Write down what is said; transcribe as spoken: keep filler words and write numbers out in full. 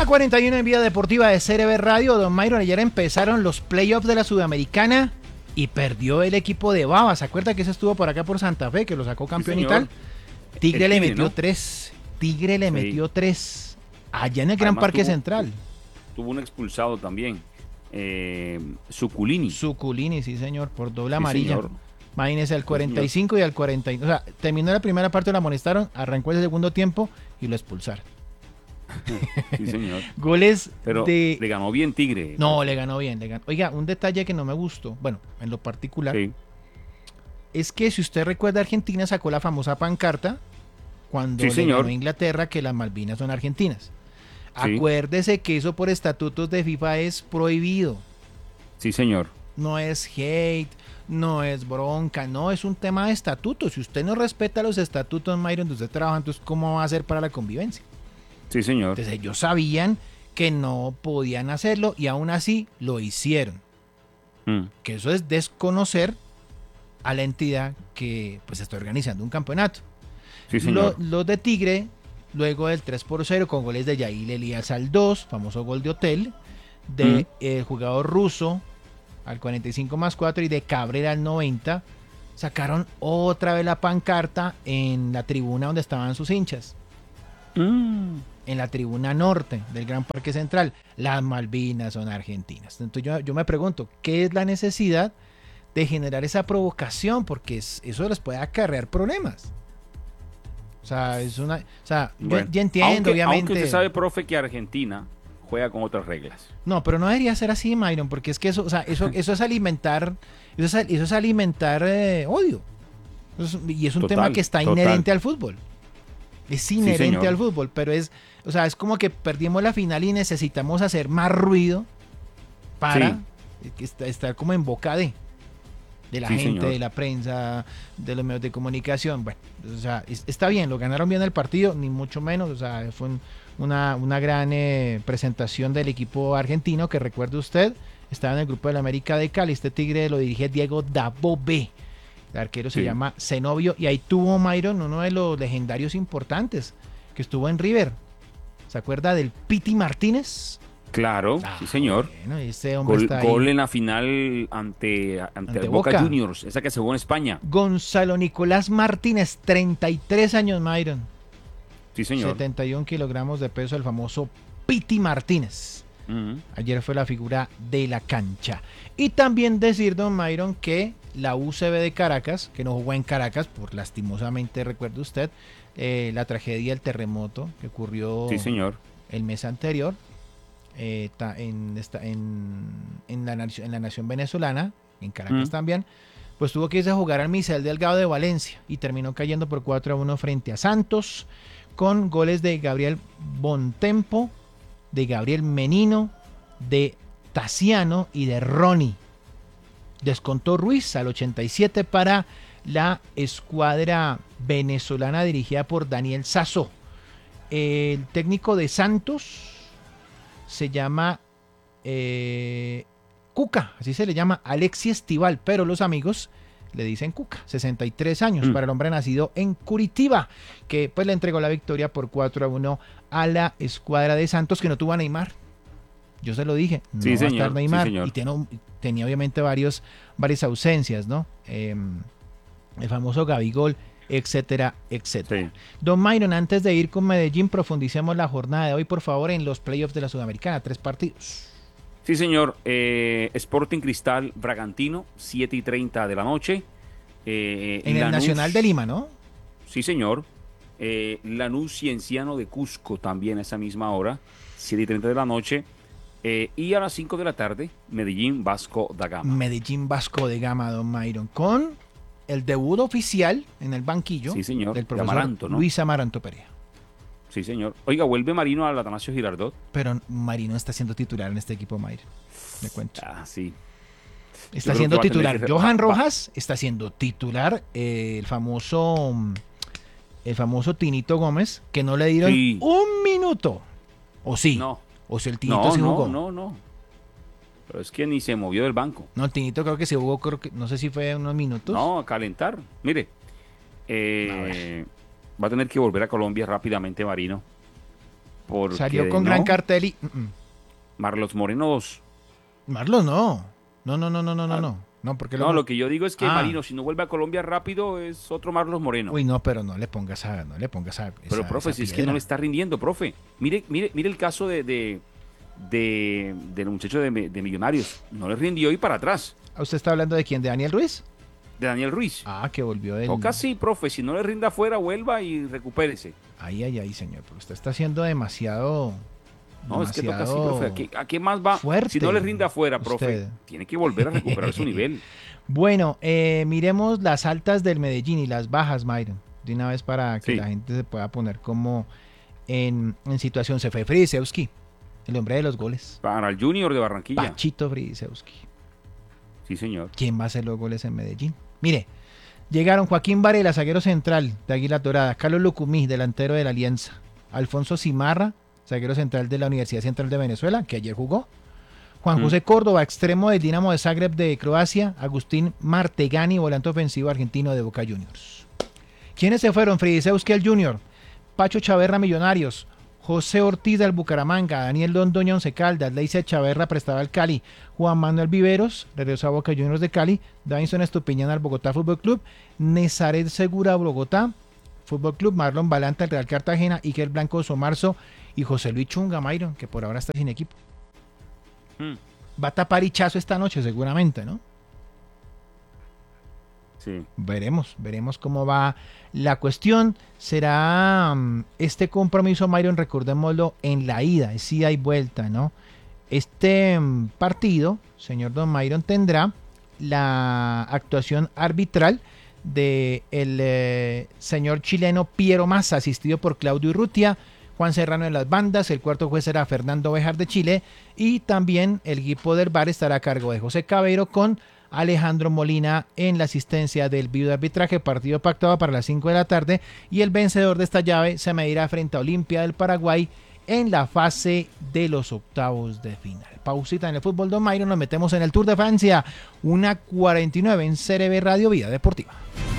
una cuarenta y uno en Vida Deportiva de C R B Radio. Don Myron, ayer empezaron los playoffs de la Sudamericana y perdió el equipo de Baba. ¿Se acuerda que ese estuvo por acá por Santa Fe, que lo sacó campeón sí, y tal? Tigre el le Tigre, metió ¿no? tres. Tigre le Sí. metió tres. Allá en el Gran Además, Parque tuvo- Central. Tuvo un expulsado también. Eh, Suculini. Suculini, sí señor, por doble Sí, amarilla. señor. Imagínese, al Sí, cuarenta y cinco y al cuarenta. O sea, terminó la primera parte, lo amonestaron, arrancó el segundo tiempo y lo expulsaron. Sí, señor. Goles Pero de... le ganó bien Tigre. No, le ganó bien, le ganó. Oiga, un detalle que no me gustó, bueno, en lo particular, Sí, es que si usted recuerda, Argentina sacó la famosa pancarta cuando Sí, le señor. ganó a Inglaterra que las Malvinas son argentinas. Sí. Acuérdese que eso por estatutos de FIFA es prohibido. sí, señor. No es hate, no es bronca, no, es un tema de estatutos. Si usted no respeta los estatutos, Myron, donde usted trabaja, entonces ¿cómo va a hacer para la convivencia? Sí, señor. Entonces ellos sabían que no podían hacerlo y aún así lo hicieron. Mm. Que eso es desconocer a la entidad que pues está organizando un campeonato. Sí, Lo- señor. los de Tigre, luego del tres por cero con goles de Yair Elías al dos, famoso gol de Hotel, de Mm. eh, jugador ruso al cuarenta y cinco más cuatro y de Cabrera al noventa, sacaron otra vez la pancarta en la tribuna donde estaban sus hinchas. Mm. En la tribuna norte del Gran Parque Central. Las Malvinas son argentinas. Entonces yo, yo me pregunto, ¿qué es la necesidad de generar esa provocación? Porque es- eso les puede acarrear problemas. O sea, es una... O sea, yo- Bueno, yo, entiendo, aunque, obviamente. Aunque usted sabe, profe, que Argentina juega con otras reglas. No, pero no debería ser así, Myron, porque es que eso, o sea, eso, eso es alimentar, eso es, eso es alimentar eh, odio. Eso es- y es un Total, tema que está total. inherente al fútbol. Es inherente señor. al fútbol, pero es, o sea, es como que perdimos la final y necesitamos hacer más ruido para que est- estar como en boca de, de la Sí, gente, señor. de la prensa, de los medios de comunicación. Bueno, o sea, es- está bien, lo ganaron bien el partido, ni mucho menos, o sea, fue un- una, una gran eh, presentación del equipo argentino, que recuerde usted, estaba en el grupo de la América de Cali, este Tigre lo dirige Diego Dabove. El arquero se Sí. llama Zenobio y ahí tuvo Myron uno de los legendarios importantes que estuvo en River. ¿Se acuerda del Piti Martínez? Claro, Ah, sí, señor. Bueno, ese hombre Gol, está ahí. gol en la final ante, ante, Ante Boca, Boca. Juniors, esa que se jugó en España. Gonzalo Nicolás Martínez, treinta y tres años, Myron. Sí, señor. setenta y uno kilogramos de peso, el famoso Piti Martínez. Ujú. Ayer fue la figura de la cancha. Y también decir, don Myron, que la U C B de Caracas, que no jugó en Caracas, por lastimosamente, recuerde usted, eh, la tragedia del terremoto que ocurrió Sí, señor. el mes anterior eh, ta- en, esta- en, en la, nacio- en la nación venezolana, en Caracas Mm. también, pues tuvo que irse a jugar al Misael Delgado de Valencia y terminó cayendo por cuatro a uno frente a Santos, con goles de Gabriel Bontempo, de Gabriel Menino, de Tassiano y de Ronnie. Descontó Ruiz al ochenta y siete para la escuadra venezolana dirigida por Daniel Sasso. El técnico de Santos se llama eh, Cuca, así se le llama, Alexis Estival, pero los amigos le dicen Cuca, sesenta y tres años Mm. para el hombre nacido en Curitiba, que pues le entregó la victoria por cuatro a uno a la escuadra de Santos, que no tuvo a Neymar. Yo se lo dije, no Sí, va a señor, estar sí, Neymar. señor. Y tiene- tenía obviamente varios, varias ausencias, ¿no? Eh, el famoso Gabigol, etcétera, etcétera. Sí. Don Myron, antes de ir con Medellín, profundicemos la jornada de hoy, por favor, en los playoffs de la Sudamericana, tres partidos. Sí, señor. Eh, Sporting Cristal Bragantino, siete y treinta de la noche. Eh, En el Lanús- Nacional de Lima, ¿no? Sí, señor. Eh, Lanús Cienciano de Cusco también a esa misma hora, siete y treinta de la noche. Eh, y a las cinco de la tarde, Medellín Vasco da Gama. Medellín Vasco de Gama, don Myron, con el debut oficial en el banquillo Sí, señor, del de profesor Amaranto, ¿no? Luis Amaranto Perea. Sí, señor. Oiga, vuelve Marino al Atanasio Girardot. Pero Marino está siendo titular en este equipo, Myron. Me cuento. Ah, sí. Está creo siendo que va a tener titular. que ser- Johan va- Rojas está siendo titular. eh, el famoso el famoso Tinito Gómez, que no le dieron Sí. un minuto. ¿O sí? No, ¿O si el Tinito no, sí no, jugó? no, no. Pero es que ni se movió del banco. No, el Tinito creo que se jugó, creo que, no sé si fue unos minutos. No, a calentar. Mire, eh, va a tener que volver a Colombia rápidamente Marino, Porque Salió de con no, gran cartel y... mm, mm. Marlos Moreno dos. Marlos, no. No, no, no, no, no, no, Ah, no. No, porque no, lo... lo que yo digo es que Ah. Marino, si no vuelve a Colombia rápido, es otro Marlos Moreno. Uy, no, pero no le pongas a... No le pongas a... Pero, esa- profe, esa si es que piedra. no le está rindiendo, profe. Mire, mire, mire el caso de, de, de- del muchacho de, de Millonarios. No le rindió y para atrás. ¿Usted está hablando de quién? ¿De Daniel Ruiz? De Daniel Ruiz. Ah, que volvió del... Toca sí, profe. Si no le rinda afuera, vuelva y recupérese. Ay, ay, ay, señor, pero usted está haciendo demasiado... No, es que toca así, demasiado profe. ¿A qué, a qué más va? fuerte Si no le rinde afuera, profe, usted. tiene que volver a recuperar su nivel. Bueno, eh, miremos las altas del Medellín y las bajas, Myron. De una vez para que Sí. la gente se pueda poner como en, en situación. Se fue Fridisewski, el hombre de los goles. Para el Junior de Barranquilla. Pachito Fridisewski. Sí, señor. ¿Quién va a hacer los goles en Medellín? Mire, llegaron Joaquín Varela, zaguero central de Águila Dorada, Carlos Lucumí, delantero de la Alianza, Alfonso Cimarra, zaguero central de la Universidad Central de Venezuela, que ayer jugó, Juan Mm. José Córdoba, extremo del Dinamo de Zagreb de Croacia, Agustín Martegani, volante ofensivo argentino de Boca Juniors. ¿Quiénes se fueron? Fridisewski al Junior, Pacho Chaverra Millonarios, José Ortiz del Bucaramanga, Daniel Londoño Once Caldas, Leice Chaverra prestaba al Cali, Juan Manuel Viveros regresó a Boca Juniors de Cali, Davinson Estupiñán al Bogotá Fútbol Club, Nezaret Segura Bogotá Fútbol Club, Marlon Balanta al Real Cartagena, Iker Blanco Somarzo y José Luis Chunga, Myron, que por ahora está sin equipo. Mm. Va a tapar Hichazo esta noche seguramente, ¿no? Sí. Veremos, veremos cómo va la cuestión. Será um, este compromiso, Myron, recordémoslo, en la ida, es ida y vuelta, ¿no? Este um, partido, señor Don Myron, tendrá la actuación arbitral de el eh, señor chileno Piero Massa, asistido por Claudio Urrutia, Juan Serrano en las bandas, el cuarto juez será Fernando Bejar de Chile y también el equipo del V A R estará a cargo de José Cabero con Alejandro Molina en la asistencia del video de arbitraje, partido pactado para las cinco de la tarde y el vencedor de esta llave se medirá frente a Olimpia del Paraguay en la fase de los octavos de final. Pausita en el fútbol, Don Myron, nos metemos en el Tour de Francia, una cuarenta y nueve en C R B Radio Vida Deportiva.